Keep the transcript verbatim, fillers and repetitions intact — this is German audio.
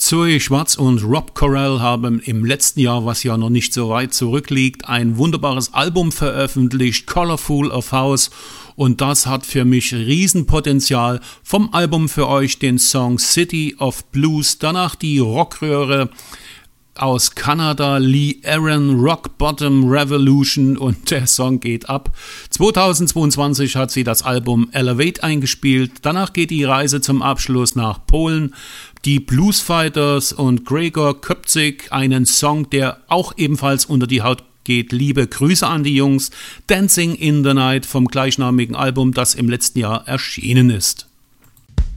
Zoe Schwarz und Rob Correll haben im letzten Jahr, was ja noch nicht so weit zurückliegt, ein wunderbares Album veröffentlicht, Colorful of House, und das hat für mich Riesenpotenzial. Vom Album für euch den Song City of Blues, danach die Rockröhre aus Kanada, Lee Aaron, Rock Bottom Revolution, und der Song geht ab. zweitausendzweiundzwanzig hat sie das Album Elevate eingespielt, danach geht die Reise zum Abschluss nach Polen. Die Bluesfighters und Gregor Köpzig, einen Song, der auch ebenfalls unter die Haut geht. Liebe Grüße an die Jungs. Dancing in the Night vom gleichnamigen Album, das im letzten Jahr erschienen ist.